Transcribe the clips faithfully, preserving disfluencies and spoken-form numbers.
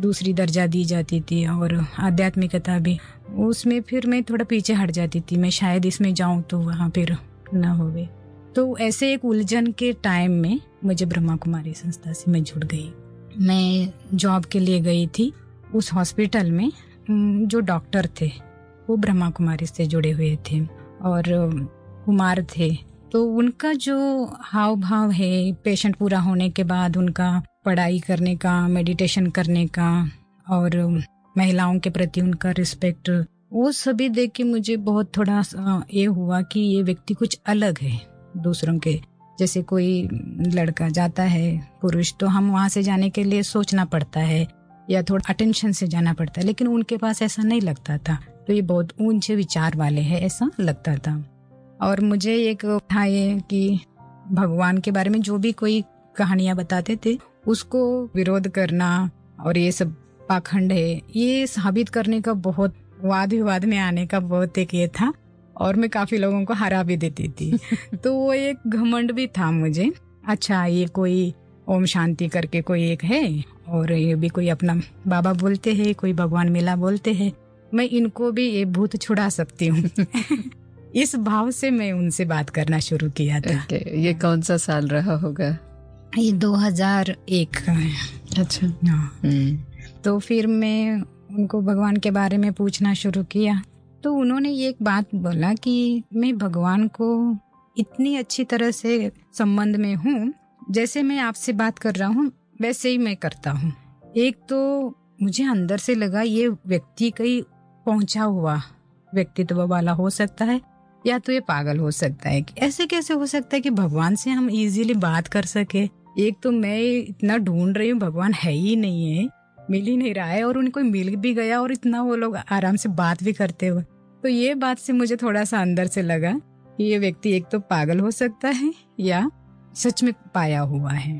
दूसरी दर्जा दी जाती थी और आध्यात्मिकता भी, उसमें फिर मैं थोड़ा पीछे हट जाती थी। मैं शायद इसमें जाऊं तो वहाँ फिर ना होवे। तो ऐसे एक उलझन के टाइम में मुझे ब्रह्मा कुमारी संस्था से मैं जुड़ गई। मैं जॉब के लिए गई थी। उस हॉस्पिटल में जो डॉक्टर थे वो ब्रह्मा कुमारी से जुड़े हुए थे और कुमार थे। तो उनका जो हाव भाव है, पेशेंट पूरा होने के बाद उनका पढ़ाई करने का, मेडिटेशन करने का और महिलाओं के प्रति उनका रिस्पेक्ट, वो सभी देख के मुझे बहुत थोड़ा ये हुआ कि ये व्यक्ति कुछ अलग है दूसरों के। जैसे कोई लड़का जाता है, पुरुष, तो हम वहाँ से जाने के लिए सोचना पड़ता है या थोड़ा अटेंशन से जाना पड़ता है, लेकिन उनके पास ऐसा नहीं लगता था। तो ये बहुत ऊंचे विचार वाले हैं ऐसा लगता था। और मुझे एक था ये कि भगवान के बारे में जो भी कोई कहानियां बताते थे उसको विरोध करना और ये सब पाखंड है, ये साबित करने का बहुत वाद विवाद में आने का बहुत एक ये था और मैं काफी लोगों को हरा भी देती थी। तो वो एक घमंड भी था मुझे। अच्छा, ये कोई ओम शांति करके कोई एक है और ये भी कोई अपना बाबा बोलते हैं, कोई भगवान मेला बोलते हैं, मैं इनको भी ये भूत छुड़ा सकती हूँ। इस भाव से मैं उनसे बात करना शुरू किया था। okay, ये कौन सा साल रहा होगा? ये दो हज़ार एक का है। अच्छा। हाँ। तो फिर मैं उनको भगवान के बारे में पूछना शुरू किया तो उन्होंने ये एक बात बोला कि मैं भगवान को इतनी अच्छी तरह से संबंध में हूँ, जैसे मैं आपसे बात कर रहा हूँ वैसे ही मैं करता हूँ। एक तो मुझे अंदर से लगा ये व्यक्ति कहीं पहुंचा हुआ व्यक्तित्व वाला हो सकता है या तो ये पागल हो सकता है। ऐसे कैसे हो सकता है कि भगवान से हम इजीली बात कर सके? एक तो मैं इतना ढूंढ रही हूँ, भगवान है ही नहीं है, मिल ही नहीं रहा है, और उनको मिल भी गया और इतना वो लोग आराम से बात भी करते हुए। तो ये बात से मुझे थोड़ा सा अंदर से लगा कि ये व्यक्ति एक तो पागल हो सकता है या सच में पाया हुआ है।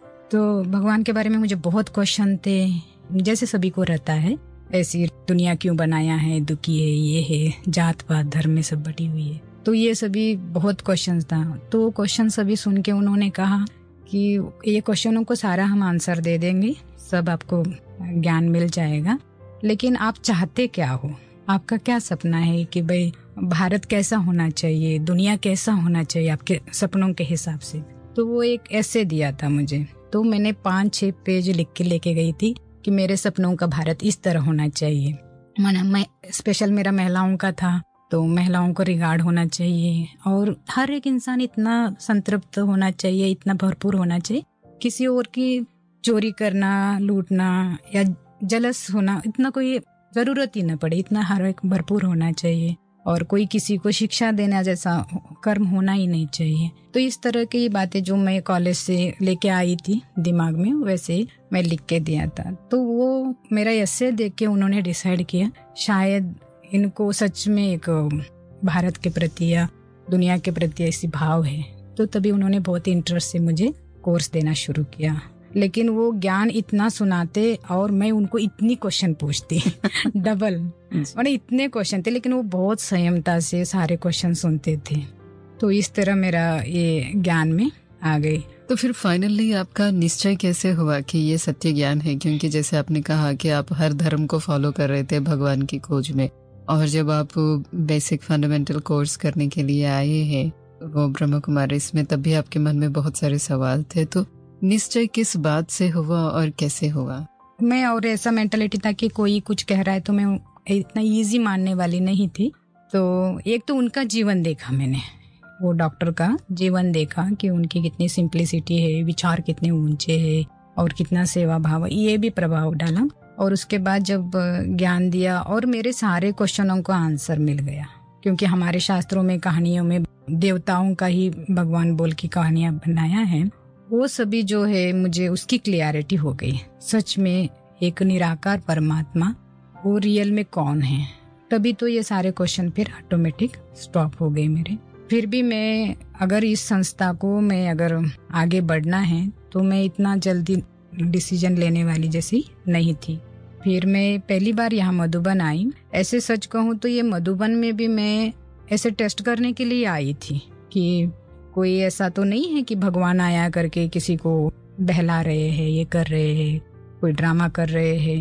तो भगवान के बारे में मुझे बहुत क्वेश्चन थे, जैसे सभी को रहता है। ऐसी दुनिया क्यों बनाया है, दुखी है, ये है, जात पात धर्म में सब बटी हुई है। तो ये सभी बहुत क्वेश्चंस था। तो क्वेश्चन सभी सुन के उन्होंने कहा कि ये क्वेश्चनों को सारा हम आंसर दे देंगे, सब आपको ज्ञान मिल जाएगा, लेकिन आप चाहते क्या हो, आपका क्या सपना है कि भाई भारत कैसा होना चाहिए, दुनिया कैसा होना चाहिए आपके सपनों के हिसाब से। तो वो एक ऐसे दिया था मुझे। तो मैंने पाँच छह पेज लिख के लेके गई थी कि मेरे सपनों का भारत इस तरह होना चाहिए। माना मैं स्पेशल मेरा महिलाओं का था, तो महिलाओं को रिगार्ड होना चाहिए और हर एक इंसान इतना संतृप्त होना चाहिए, इतना भरपूर होना चाहिए, किसी और की चोरी करना, लूटना या जलस होना इतना कोई जरूरत ही न पड़े, इतना हर एक भरपूर होना चाहिए। और कोई किसी को शिक्षा देना जैसा कर्म होना ही नहीं चाहिए। तो इस तरह की बातें जो मैं कॉलेज से लेके आई थी दिमाग में, वैसे ही मैं लिख के दिया था। तो वो मेरा ऐसे देख के उन्होंने डिसाइड किया शायद इनको सच में एक भारत के प्रति या दुनिया के प्रति ऐसी भाव है। तो तभी उन्होंने बहुत इंटरेस्ट से मुझे कोर्स देना शुरू किया। लेकिन वो ज्ञान इतना सुनाते और मैं उनको इतनी क्वेश्चन पूछती डबल, मतलब इतने क्वेश्चन थे, लेकिन वो बहुत संयमता से सारे क्वेश्चन सुनते थे। तो इस तरह मेरा ये ज्ञान में आ गई। तो फिर फाइनली आपका निश्चय कैसे हुआ कि ये सत्य ज्ञान है? क्योंकि जैसे आपने कहा कि आप हर धर्म को फॉलो कर रहे थे भगवान की खोज में, और जब आप बेसिक फंडामेंटल कोर्स करने के लिए आए हैं वो ब्रह्मा कुमारी इसमें, तब भी आपके मन में बहुत सारे सवाल थे। तो निश्चय किस बात से हुआ और कैसे हुआ? मैं और ऐसा मेंटालिटी था कि कोई कुछ कह रहा है तो मैं इतना इजी मानने वाली नहीं थी। तो एक तो उनका जीवन देखा मैंने, वो डॉक्टर का जीवन देखा कि उनकी कितनी सिंप्लिसिटी है, विचार कितने ऊंचे हैं और कितना सेवा भाव, ये भी प्रभाव डाला। और उसके बाद जब ज्ञान दिया और मेरे सारे क्वेश्चनों का आंसर मिल गया, क्योंकि हमारे शास्त्रों में कहानियों में देवताओं का ही भगवान बोल की कहानियां बनाया है, वो सभी जो है मुझे उसकी क्लियरिटी हो गई। सच में एक निराकार परमात्मा वो रियल में कौन है। तभी तो ये सारे क्वेश्चन फिर ऑटोमेटिक स्टॉप हो गए मेरे। फिर भी मैं अगर इस संस्था को मैं अगर आगे बढ़ना है तो मैं इतना जल्दी डिसीजन लेने वाली जैसी नहीं थी। फिर मैं पहली बार यहाँ मधुबन आई। ऐसे सच कहूँ तो ये मधुबन में भी मैं ऐसे टेस्ट करने के लिए आई थी कि कोई ऐसा तो नहीं है कि भगवान आया करके किसी को बहला रहे हैं, ये कर रहे हैं, कोई ड्रामा कर रहे हैं।